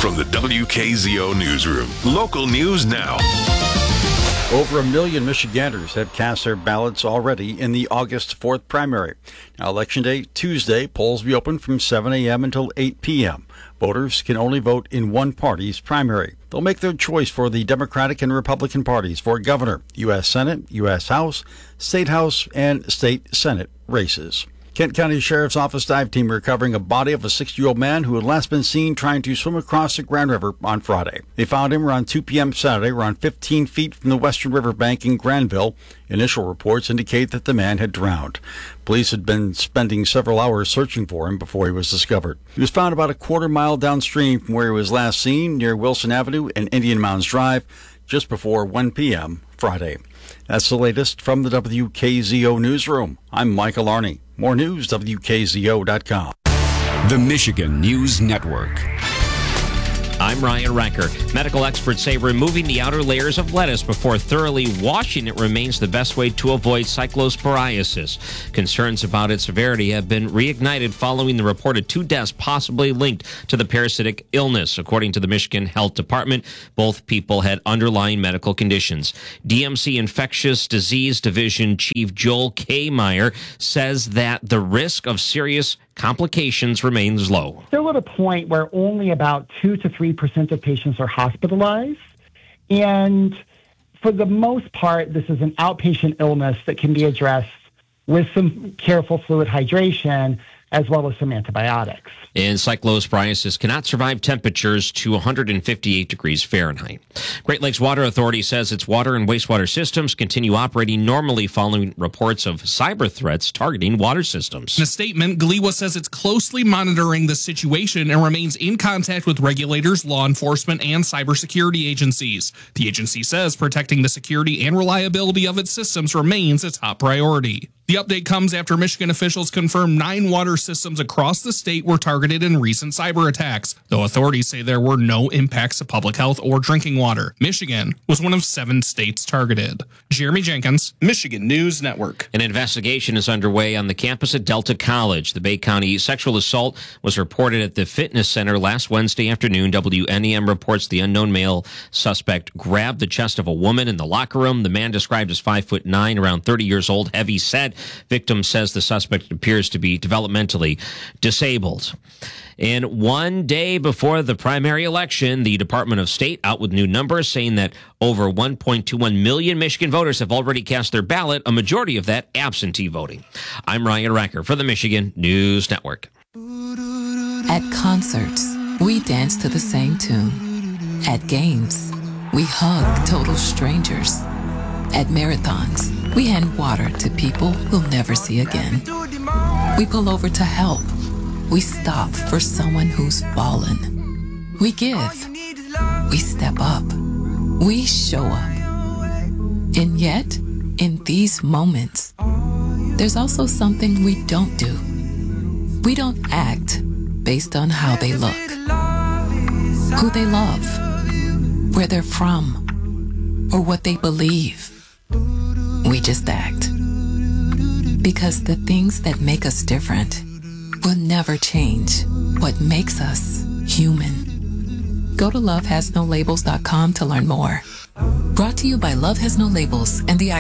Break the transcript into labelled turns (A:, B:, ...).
A: From the WKZO Newsroom, local news now.
B: Over 1 million Michiganders have cast their ballots already in the August 4th primary. Now, Election Day, Tuesday, polls will be open from 7 a.m. until 8 p.m. Voters can only vote in one party's primary. They'll make their choice for the Democratic and Republican parties for governor, U.S. Senate, U.S. House, State House, and State Senate races. Kent County Sheriff's Office dive team recovering a body of a 60-year-old man who had last been seen trying to swim across the Grand River on Friday. They found him around 2 p.m. Saturday, around 15 feet from the western riverbank in Granville. Initial reports indicate that the man had drowned. Police had been spending several hours searching for him before he was discovered. He was found about a quarter-mile downstream from where he was last seen, near Wilson Avenue and Indian Mounds Drive, just before 1 p.m. Friday. That's the latest from the WKZO Newsroom. I'm Michael Arney. More news, WKZO.com.
C: The Michigan News Network.
D: I'm Ryan Recker. Medical experts say removing the outer layers of lettuce before thoroughly washing it remains the best way to avoid cyclosporiasis. Concerns about its severity have been reignited following the reported 2 deaths possibly linked to the parasitic illness. According to the Michigan Health Department, both people had underlying medical conditions. DMC Infectious Disease Division Chief Joel K. Meyer says that the risk of serious complications remains low.
E: Still at a point where only about 2 to 3% of patients are hospitalized. And for the most part, this is an outpatient illness that can be addressed with some careful fluid hydration as well as some antibiotics.
D: And cyclosporiasis cannot survive temperatures to 158 degrees Fahrenheit. Great Lakes Water Authority says its water and wastewater systems continue operating normally following reports of cyber threats targeting water systems.
F: In a statement, GLEWA says it's closely monitoring the situation and remains in contact with regulators, law enforcement, and cybersecurity agencies. The agency says protecting the security and reliability of its systems remains a top priority. The update comes after Michigan officials confirmed 9 water systems across the state were targeted in recent cyber attacks, though authorities say there were no impacts to public health or drinking water. Michigan was one of 7 states targeted. Jeremy Jenkins, Michigan News Network.
D: An investigation is underway on the campus at Delta College. The Bay County sexual assault was reported at the fitness center last Wednesday afternoon. WNEM reports the unknown male suspect grabbed the chest of a woman in the locker room. The man, described as 5'9", around 30 years old, heavy set. Victim says the suspect appears to be developmentally disabled. And one day before the primary election, the Department of State out with new numbers saying that over 1.21 million Michigan voters have already cast their ballot, a majority of that absentee voting. I'm Ryan Recker for the Michigan News Network.
G: At concerts, we dance to the same tune. At games, we hug total strangers. At marathons, we hand water to people we'll never see again. We pull over to help. We stop for someone who's fallen. We give. We step up. We show up. And yet, in these moments, there's also something we don't do. We don't act based on how they look, who they love, where they're from, or what they believe. We just act. Because the things that make us different will never change what makes us human. Go to lovehasnolabels.com to learn more. Brought to you by Love Has No Labels and the